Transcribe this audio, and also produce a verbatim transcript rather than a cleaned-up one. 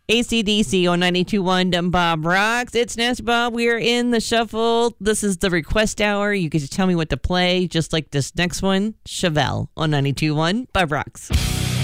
A C D C on ninety-two point one Bob Rocks. It's Nasty Bob. We are in the shuffle. This is the request hour. You get to tell me what to play, just like this next one, Chevelle on ninety-two point one Bob Rocks.